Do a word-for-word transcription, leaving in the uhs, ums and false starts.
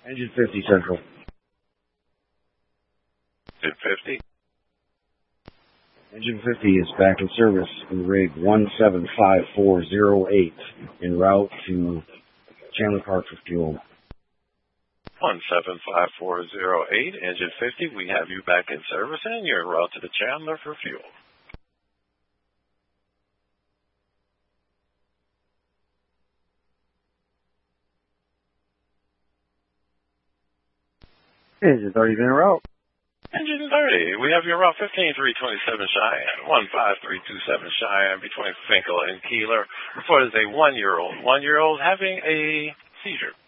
Engine fifty Central. Engine fifty. Engine fifty is back in service in rig one seven five four zero eight en route to Chandler Park for fuel. one seven five four zero eight, Engine fifty, we have you back in service and you're en route to the Chandler for fuel. Engine thirty been en route. Engine thirty, we have you en route fifteen three twenty-seven Cheyenne, one five three two seven Cheyenne between Finkel and Keeler. Report is a one-year-old, one-year-old having a seizure.